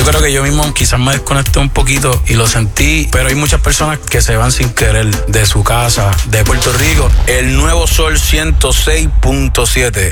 creo que yo mismo quizás me desconecté un poquito y lo sentí, pero hay muchas personas que se van sin querer de su casa, de Puerto Rico. El Nuevo Sol 106.7.